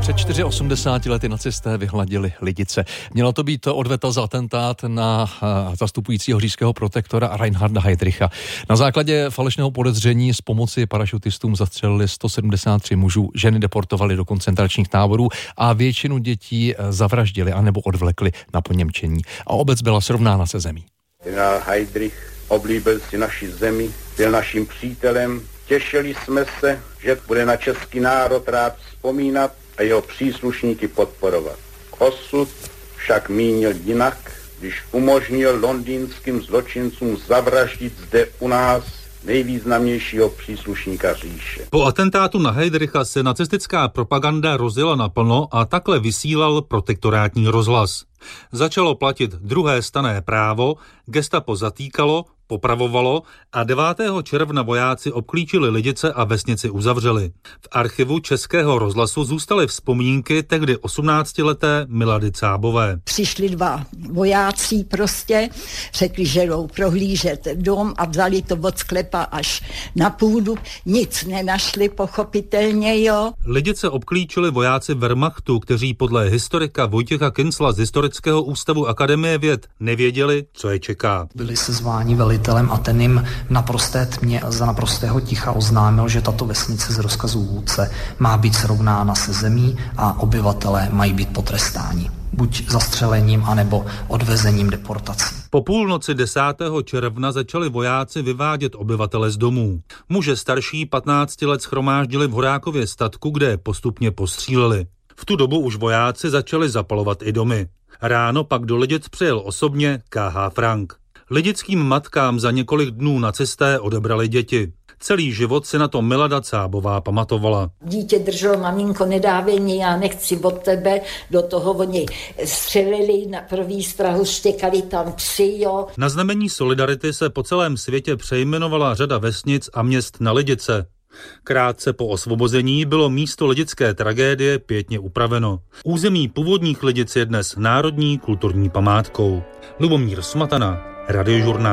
Před 84 lety nacisté vyhladili Lidice. Měla to být odveta za atentát na zastupujícího říšského protektora Reinharda Heydricha. Na základě falešného podezření z pomoci parašutistům zastřelili 173 mužů, ženy deportovali do koncentračních táborů a většinu dětí zavraždili anebo odvlekli na poněmčení. A obec byla srovnána se zemí. Generál Heydrich oblíbil si naši zemi, byl naším přítelem. Těšili jsme se, že bude na český národ rád vzpomínat a jeho příslušníky podporovat. Osud však mínil jinak, když umožnil londýnským zločincům zavraždit zde u nás nejvýznamnějšího příslušníka říše. Po atentátu na Heydricha se nacistická propaganda rozjela naplno a takhle vysílal protektorátní rozhlas. Začalo platit druhé stanné právo, gestapo zatýkalo, popravovalo a 9. června vojáci obklíčili Lidice a vesnici uzavřeli. V archivu Českého rozhlasu zůstaly vzpomínky tehdy 18leté Milady Cábové. Přišli dva vojáci řekli, že jdou prohlížet dom a vzali to od sklepa až na půdu. Nic nenašli, pochopitelně, jo. Lidice obklíčili vojáci Wehrmachtu, kteří podle historika Vojtěcha Kincla z Historického ústavu Akademie věd nevěděli, co je čeká. Byli se zváni velitelem a ten jim naprosté tmě za naprostého ticha oznámil, že tato vesnice z rozkazu vůdce má být srovnána se zemí a obyvatelé mají být potrestáni. Buď zastřelením, anebo odvezením deportací. Po půlnoci 10. června začali vojáci vyvádět obyvatele z domů. Muže starší 15 let shromáždili v Horákově statku, kde postupně postříleli. V tu dobu už vojáci začali zapalovat i domy. Ráno pak do Lidic přijel osobně K.H. Frank. Lidickým matkám za několik dnů nacisté odebrali děti. Celý život si na to Milada Cábová pamatovala. Dítě drželo, maminko, nedávej mě, já nechci od tebe, do toho oni střelili na první strahu, štěkali tam psy, jo. Na znamení solidarity se po celém světě přejmenovala řada vesnic a měst na Lidice. Krátce po osvobození bylo místo lidické tragédie pěkně upraveno. Území původních Lidic je dnes národní kulturní památkou. Lubomír Smatana, Radiožurnál.